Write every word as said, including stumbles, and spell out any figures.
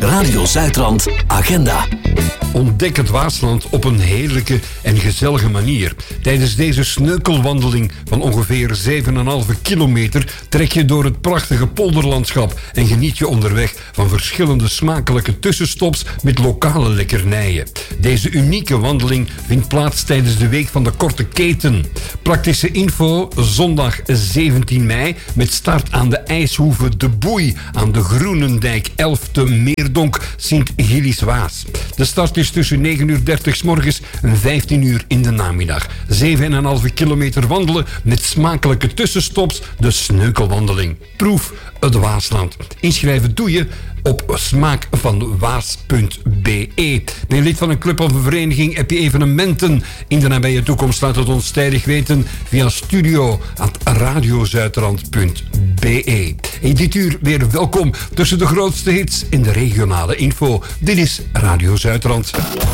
Radio Zuidrand Agenda. Ontdek het Waasland op een heerlijke en gezellige manier. Tijdens deze sneukelwandeling van ongeveer zeven komma vijf kilometer trek je door het prachtige polderlandschap en geniet je onderweg van verschillende smakelijke tussenstops met lokale lekkernijen. Deze unieke wandeling vindt plaats tijdens de Week van de Korte Keten. Praktische info zondag zeventien mei met start aan de ijshoeve De Boei aan de Groenendijk elf te Meerdonk Sint-Gillis-Waas. De start is tussen negen uur dertig 's morgens en vijftien uur in de namiddag. zeven komma vijf kilometer wandelen met smakelijke tussenstops, de sneukelwandeling. Proef het Waasland. Inschrijven doe je op smaakvanwaas punt be. Ben je lid van een club of een vereniging? Heb je evenementen in de nabije toekomst? Laat het ons tijdig weten via studio at radiozuidrand punt be. En dit uur weer welkom tussen de grootste hits in de regionale info. Dit is Radio Zuidrand.